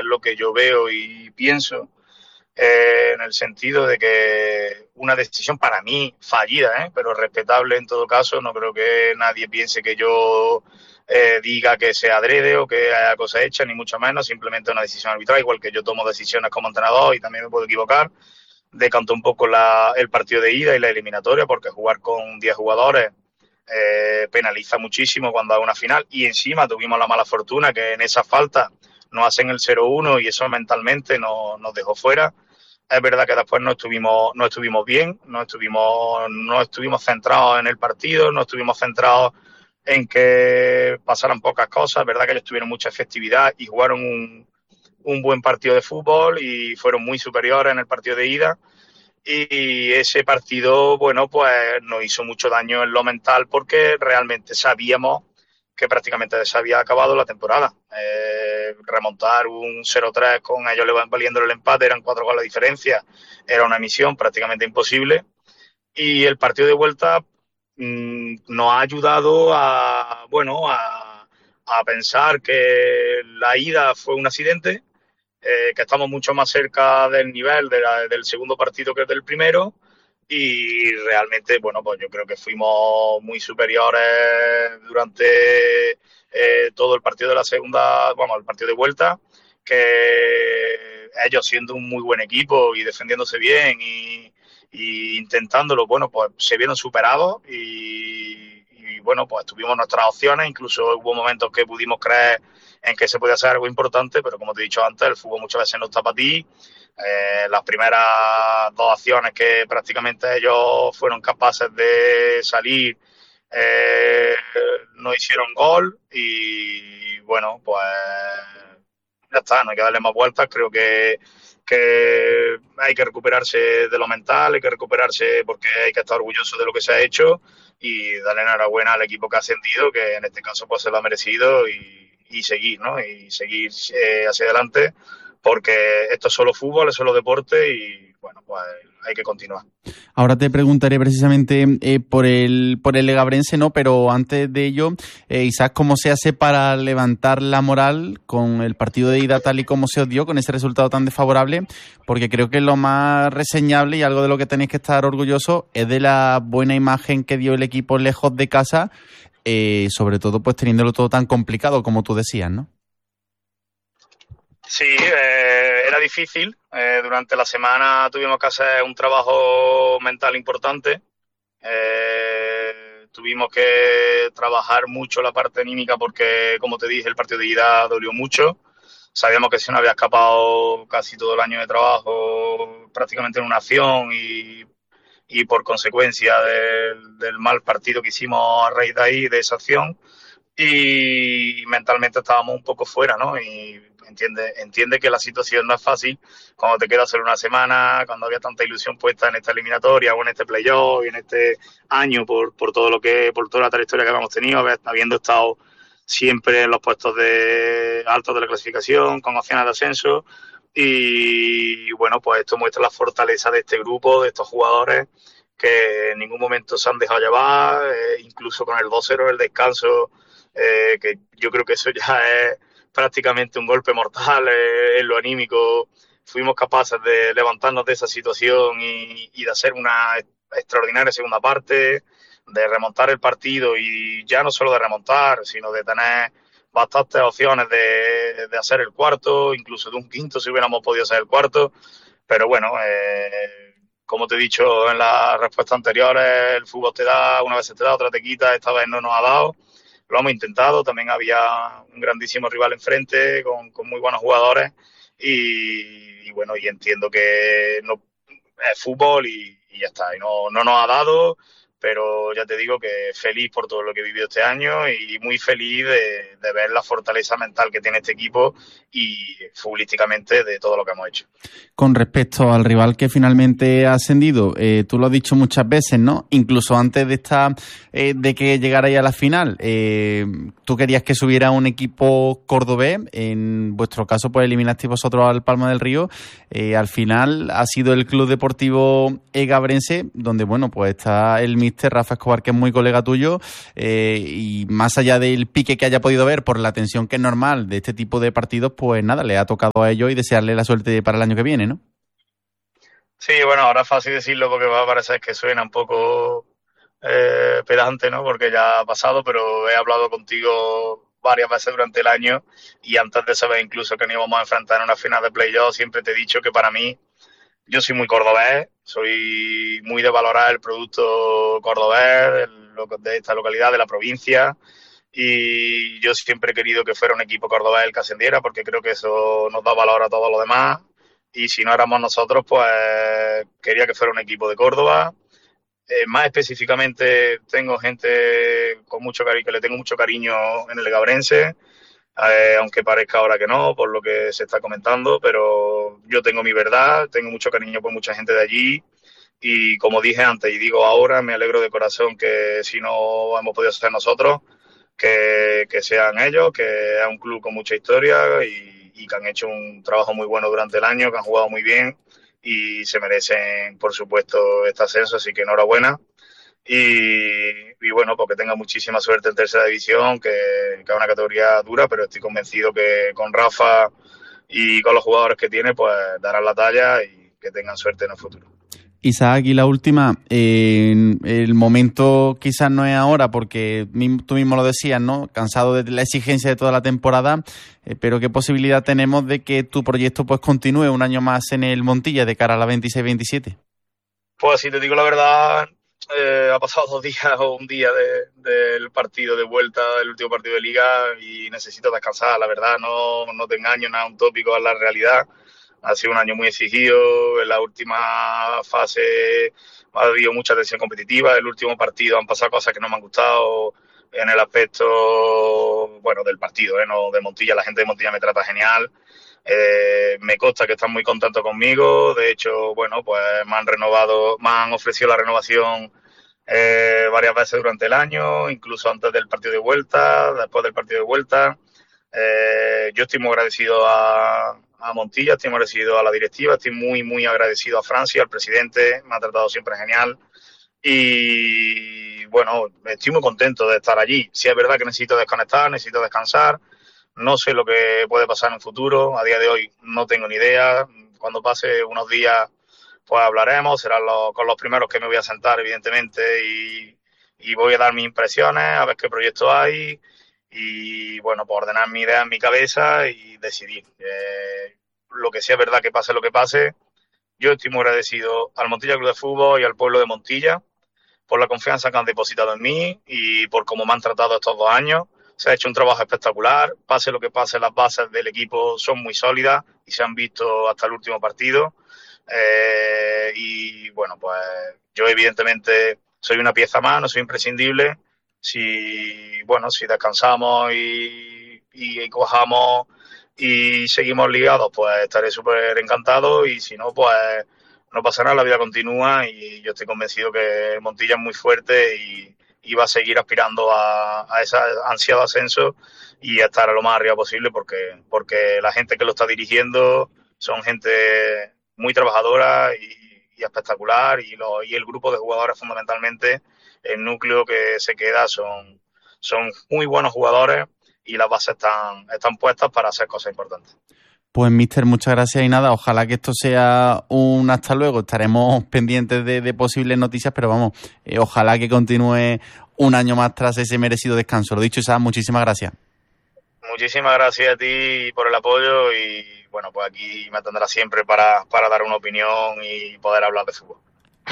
es lo que yo veo y pienso, en el sentido de que una decisión para mí fallida, pero respetable en todo caso. No creo que nadie piense que yo diga que sea adrede o que haya cosa hecha, ni mucho menos, simplemente una decisión arbitral, igual que yo tomo decisiones como entrenador y también me puedo equivocar. Decantó un poco el partido de ida y la eliminatoria, porque jugar con 10 jugadores penaliza muchísimo cuando hay una final, y encima tuvimos la mala fortuna que en esa falta nos hacen el 0-1 y eso mentalmente nos dejó fuera. Es verdad que después no estuvimos bien, no estuvimos centrados en el partido, no estuvimos centrados en que pasaran pocas cosas. Es verdad que ellos tuvieron mucha efectividad y jugaron un buen partido de fútbol y fueron muy superiores en el partido de ida. Y ese partido, bueno, pues nos hizo mucho daño en lo mental, porque realmente sabíamos que prácticamente se había acabado la temporada. Remontar un 0-3 con ellos valiendo el empate, eran 4 goles de diferencia, era una misión prácticamente imposible. Y el partido de vuelta nos ha ayudado a pensar que la ida fue un accidente, que estamos mucho más cerca del nivel del segundo partido que del primero, y realmente, bueno, pues yo creo que fuimos muy superiores durante todo el partido de la segunda, el partido de vuelta, que ellos, siendo un muy buen equipo y defendiéndose bien y intentándolo, bueno, pues se vieron superados y bueno, pues tuvimos nuestras opciones. Incluso hubo momentos que pudimos creer en que se podía hacer algo importante, pero como te he dicho antes, el fútbol muchas veces no está para ti. Las primeras 2 acciones que prácticamente ellos fueron capaces de salir no hicieron gol, y bueno, pues ya está, no hay que darle más vueltas. Creo que hay que recuperarse de lo mental, hay que recuperarse porque hay que estar orgulloso de lo que se ha hecho y darle enhorabuena al equipo que ha ascendido, que en este caso pues se lo ha merecido, y seguir, ¿no? Y seguir hacia adelante, porque esto es solo fútbol, es solo deporte y bueno, pues hay que continuar. Ahora te preguntaré precisamente por el Legabrense, ¿no? Pero antes de ello, Isaac, ¿cómo se hace para levantar la moral con el partido de ida tal y como se os dio, con ese resultado tan desfavorable? Porque creo que lo más reseñable y algo de lo que tenéis que estar orgullosos es de la buena imagen que dio el equipo lejos de casa, sobre todo pues teniéndolo todo tan complicado como tú decías, ¿no? Sí, era difícil. Durante la semana tuvimos que hacer un trabajo mental importante. Tuvimos que trabajar mucho la parte anímica porque, como te dije, el partido de ida dolió mucho. Sabíamos que se nos había escapado casi todo el año de trabajo prácticamente en una acción, y por consecuencia del mal partido que hicimos a raíz de ahí, de esa acción, y mentalmente estábamos un poco fuera, ¿no? Y entiende que la situación no es fácil cuando te queda solo una semana, cuando había tanta ilusión puesta en esta eliminatoria o en este playoff y en este año por toda la trayectoria que habíamos tenido, habiendo estado siempre en los puestos de altos de la clasificación, con opciones de ascenso. Y bueno, pues esto muestra la fortaleza de este grupo, de estos jugadores, que en ningún momento se han dejado llevar, incluso con el 2-0 el descanso, que yo creo que eso ya es prácticamente un golpe mortal en lo anímico. Fuimos capaces de levantarnos de esa situación y de hacer una extraordinaria segunda parte, de remontar el partido, y ya no solo de remontar, sino de tener bastantes opciones de hacer el cuarto, incluso de un quinto si hubiéramos podido hacer el cuarto. Pero bueno, como te he dicho en las respuestas anteriores, el fútbol te da, una vez te da, otra te quita. Esta vez no nos ha dado. Lo hemos intentado, también había un grandísimo rival enfrente con muy buenos jugadores y bueno, y entiendo que no es fútbol y ya está, y no nos ha dado, pero ya te digo que feliz por todo lo que he vivido este año y muy feliz de ver la fortaleza mental que tiene este equipo y futbolísticamente de todo lo que hemos hecho. Con respecto al rival que finalmente ha ascendido, tú lo has dicho muchas veces, ¿no? Incluso antes de que llegarais a la final, tú querías que subiera un equipo cordobés. En vuestro caso, pues eliminasteis vosotros al Palma del Río. Al final ha sido el Club Deportivo Egabrense, donde, bueno, pues está el míster míster Rafa Escobar, que es muy colega tuyo, y más allá del pique que haya podido ver por la tensión que es normal de este tipo de partidos, pues nada, le ha tocado a ellos y desearle la suerte para el año que viene, ¿no? Sí, bueno, ahora es fácil decirlo porque va a parecer que suena un poco pedante, ¿no? Porque ya ha pasado, pero he hablado contigo varias veces durante el año y antes de saber incluso que nos íbamos a enfrentar en una final de playoff, siempre te he dicho que para mí, yo soy muy cordobés, soy muy de valorar el producto cordobés de esta localidad, de la provincia, y yo siempre he querido que fuera un equipo cordobés el que ascendiera porque creo que eso nos da valor a todos los demás, y si no éramos nosotros, pues quería que fuera un equipo de Córdoba. Más específicamente tengo gente con mucho cariño, que le tengo mucho cariño en el Legabrense, aunque parezca ahora que no, por lo que se está comentando, pero yo tengo mi verdad, tengo mucho cariño por mucha gente de allí y como dije antes y digo ahora, me alegro de corazón que si no hemos podido ser nosotros, que sean ellos, que es un club con mucha historia y que han hecho un trabajo muy bueno durante el año, que han jugado muy bien y se merecen, por supuesto, este ascenso, así que enhorabuena. Y bueno, porque tenga muchísima suerte en tercera división, que es una categoría dura, pero estoy convencido que con Rafa y con los jugadores que tiene, pues darán la talla y que tengan suerte en el futuro. Isaac, y la última, el momento quizás no es ahora porque tú mismo lo decías, ¿no? Cansado de la exigencia de toda la temporada, pero ¿qué posibilidad tenemos de que tu proyecto pues continúe un año más en el Montilla de cara a la 26-27? Pues si te digo la verdad, ha pasado 2 días o un día del partido de vuelta, del último partido de Liga y necesito descansar, la verdad, no te engaño, nada un tópico, es la realidad. Ha sido un año muy exigido, en la última fase ha habido mucha tensión competitiva, el último partido han pasado cosas que no me han gustado en el aspecto, bueno, del partido, no de Montilla, la gente de Montilla me trata genial, me consta que están muy contentos conmigo, de hecho, bueno, pues me han ofrecido la renovación varias veces durante el año, incluso antes del partido de vuelta, después del partido de vuelta. Yo estoy muy agradecido a Montilla, estoy muy agradecido a la directiva, estoy muy agradecido a Francia, al presidente, me ha tratado siempre genial y bueno, estoy muy contento de estar allí. Sí es verdad que necesito desconectar, necesito descansar, no sé lo que puede pasar en el futuro, a día de hoy no tengo ni idea, cuando pase unos días pues hablaremos, serán con los primeros que me voy a sentar evidentemente y voy a dar mis impresiones, a ver qué proyecto hay y bueno, pues ordenar mi idea en mi cabeza y decidir. Lo que sea verdad que pase lo que pase, yo estoy muy agradecido al Montilla Club de Fútbol y al pueblo de Montilla por la confianza que han depositado en mí y por cómo me han tratado estos 2 años. Se ha hecho un trabajo espectacular, pase lo que pase, las bases del equipo son muy sólidas y se han visto hasta el último partido. Y bueno, pues yo evidentemente soy una pieza más, no soy imprescindible. Si descansamos y cojamos y seguimos ligados, pues estaré súper encantado y si no, pues no pasa nada, la vida continúa y yo estoy convencido que Montilla es muy fuerte y va a seguir aspirando a ese ansiado ascenso y a estar a lo más arriba posible porque la gente que lo está dirigiendo son gente muy trabajadora y espectacular y el grupo de jugadores fundamentalmente, el núcleo que se queda son muy buenos jugadores y las bases están puestas para hacer cosas importantes. Pues, míster, muchas gracias y nada, ojalá que esto sea un hasta luego. Estaremos pendientes de posibles noticias, pero vamos, ojalá que continúe un año más tras ese merecido descanso. Lo dicho, Isaac, muchísimas gracias. Muchísimas gracias a ti por el apoyo y bueno, pues aquí me tendrás siempre para dar una opinión y poder hablar de fútbol.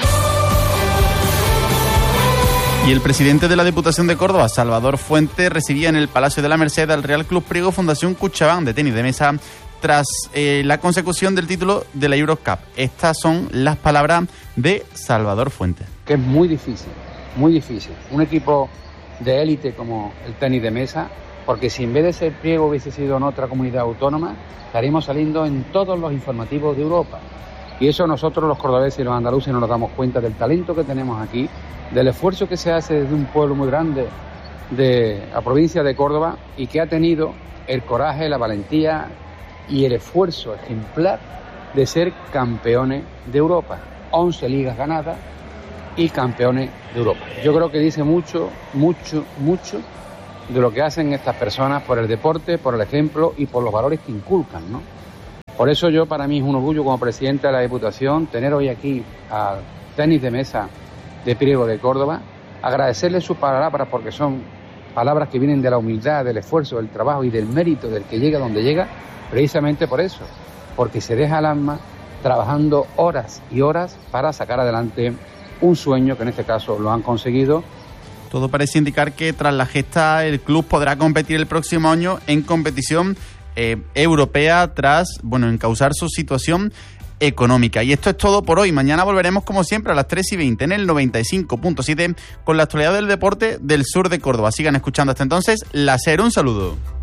Y el presidente de la Diputación de Córdoba, Salvador Fuentes, recibía en el Palacio de la Merced al Real Club Priego Fundación CaixaBank de tenis de mesa tras la consecución del título de la Eurocup. Estas son las palabras de Salvador Fuentes. Que es muy difícil, muy difícil. Un equipo de élite como el tenis de mesa, porque si en vez de ser Priego hubiese sido en otra comunidad autónoma, estaríamos saliendo en todos los informativos de Europa. Y eso nosotros los cordobeses y los andaluces no nos damos cuenta del talento que tenemos aquí, del esfuerzo que se hace desde un pueblo muy grande de la provincia de Córdoba y que ha tenido el coraje, la valentía y el esfuerzo ejemplar de ser campeones de Europa. 11 ligas ganadas, y campeones de Europa. Yo creo que dice mucho de lo que hacen estas personas por el deporte, por el ejemplo y por los valores que inculcan, ¿no? Por eso para mí es un orgullo como presidente de la Diputación tener hoy aquí al tenis de mesa de Priego de Córdoba, agradecerle sus palabras porque son palabras que vienen de la humildad, del esfuerzo, del trabajo y del mérito del que llega donde llega, precisamente por eso, porque se deja el alma trabajando horas y horas para sacar adelante un sueño que en este caso lo han conseguido. Todo parece indicar que tras la gesta el club podrá competir el próximo año en competición europea tras, encauzar su situación económica. Y esto es todo por hoy. Mañana volveremos como siempre a las 3:20 en el 95.7 con la actualidad del deporte del sur de Córdoba. Sigan escuchando hasta entonces La SER. Un saludo.